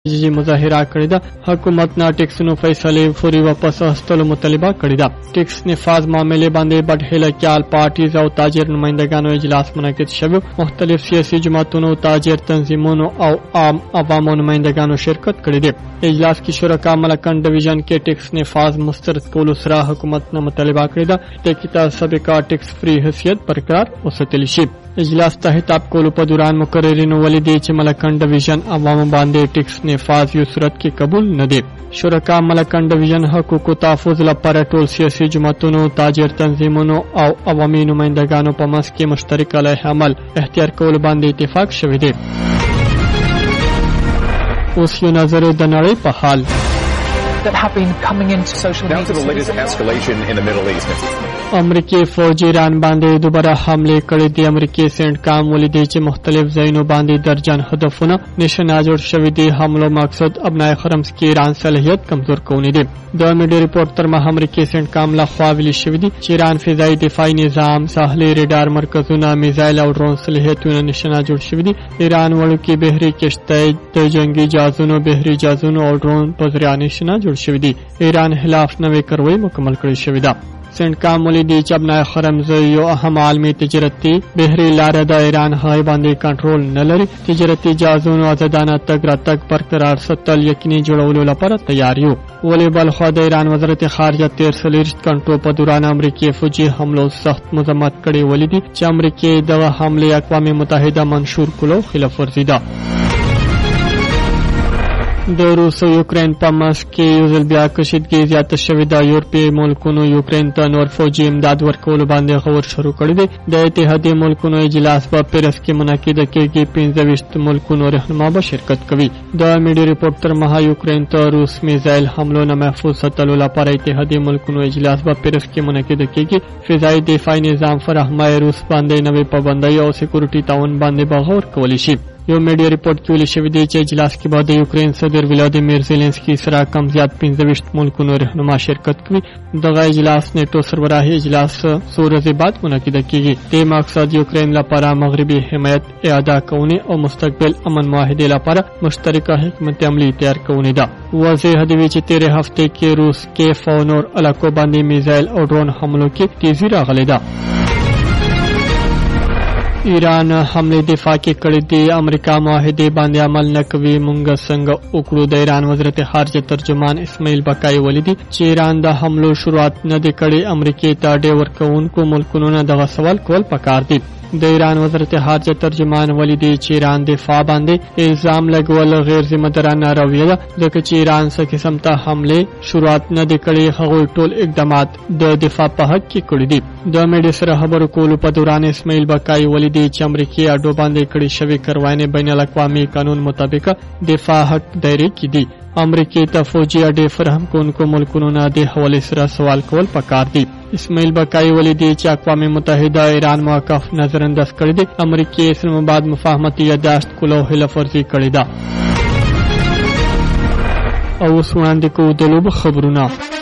چې مظاهره کړې ده. حکومت نه ټیکسونو فیصله فوري واپس اخیستلو مطالبه کړې ده. ټیکس نفاذ معاملې باندې بډهله کېال پارټیز او تاجر نمائندګانو اجلاس منعقد شوی. مختلف سیاسي جماعتونو، تاجر تنظیمونو او عام عوامو نمائندګانو شرکت کړی دی. اجلاس کې شرکا ملکن ډیویژن کې ټیکس نفاذ مسترد کولو سره حکومت نه مطالبه کړې ده چې کتاب سابقه ټیکس فری حیثیت برقرار وساتل شي. اجلاس ته خطاب کولو په دوران مقررینو ولیدي چې ملکن ډیویژن عوامو باندې ټیکس نفاذ یو صورت کې قبول نه دی. شرکا ملکن ډیویژن حقوقو تحفظ لپاره ټول سیاسي جماعتونو، تاجر تنظیمونو او عوامي نمائندګانو په منځ کې مشترک علیه عمل اختیار کول باندې اتفاق شوی دی. اوس یو نظر د نړۍ په حال. That have been coming into social media. Now to the latest escalation in the Middle East. امریکای فوج ایران باندې دوباره حمله کړې دي. امریکای سنټ کام ولیدي چې مختلف ځایونو باندې درجن هدفونه نشانه جوړ شوي دي. حملو مقصد ابنای خرمس کې ایران صلاحیت کمزور کول دي. د میډیا ریپورت تر مخه امریکای سنټ کام له خوا ویلي شوی دي چې ایران فضایي دفاعي نظام، ساحلي ریډار مرکزونه، میزایل او ډرون صلاحیتونه نشانه جوړ شوي دي. ایران وړوکي بحري کشتۍ د جنگي جهازونو، بحري جهازونو او ډرون په ذریعه نشانه جوړ شوي دي. ایران خلاف نوې کاروایی مکمل کړې شوې ده. سنټ کام ولیدي چې ابنای خرمز یو اهم عالمي تجارتي بحري لاره د ایران هغې باندې کنټرول نه لري. تجارتي جهازونو آزادانه تګ راتګ برقرار ساتل یقیني جوړولو لپاره تیار یو. ولې بلخوا د ایران وزارت خارجه 43 غنټو په دوران امریکایي فوجي حملو سخت مذمت کړې ولیدي چې امریکای دغه حملې اقوام متحده منشور کولو خلاف ورزي ده. د روس او یوکرین په منځ کې یو ځل بیا کشیدګي زیاته شوې ده. یورپي ملکونو یوکرین ته نور فوجي امداد ورکولو باندې غور شروع کړی دی. د اتحادیې ملکونو اجلاس په پیرس کې منعقد کېږي. 25 ملکونو رهنما به شرکت کوي. د میډیا ریپورت تر مخه یوکرین ته روس میزایل حملو نه محفوظ ساتلو لپاره اتحادیې ملکونو اجلاس په پیرس کې منعقد کېږي. فضایي دفاعي نظام فراهمای روس باندې نوې پابندۍ او سکیورټي تعاون باندې به غور کولی شي. یو میډیا ریپورت کې ویل شوی دی چې اجلاس کې به د یوکرین صدر ولادیمیر زيلنسکي سره کم زیات 25 ملکونو رهنما شرکت کوي. دغه اجلاس نیټو سربراهي اجلاس څو ورځې بعد منعقد کېږي. د مقصد یوکرین لپاره مغربي حمایت اعاده کول او مستقبل امن معاهده لپاره مشترکه حکمت عملی تیار کول ده. واضح دی چې تیر هفته کې روس کې او نور علاقو باندې میزایل او ډرون حملو کې تیزی راغلی ده. ایران حمله دفاع کې کړې دي. امریکا معاهده باندې عمل نه کوي، مونږ څنګه وکړو. د ایران وزارت خارجه ترجمان اسماعیل بقای ولیدي چې ایران د حملو شروعات نه دی کړې. امریکای ته ډېر ورکوونکو ملکونو نه دغه سوال کول پکار دي. د ایران وزارت خارجه ترجمان ولیدي چې ایران دفاع باندې الزام لګول غیر ذمہ دارانه رویه ده، ځکه چې ایران څه قسم ته حمله شروعات نه دی کړې. هغوی ټول اقدامات د دفاع په حق کې کړي دي. د میډیا سره خبرو کولو په دوران اسماعیل بقای ولیدي چې امریکای اډو باندې کړي شوی کاروایي بین الاقوامي قانون مطابق دفاع حق دایره کې دي. امریکای ته فوجي اډې فراهم کوونکو ملکونو نه د حوالې سره سوال کول پکار دي. اسماعیل بقای ولیدي چې اقوام متحده ایران موقف نظر انداز کړی دی. امریکای اسلام آباد مفاهمتي یادداشت کولو خلاف ورزي کړې ده. او وړاندې کوو د لوبو خبرونه.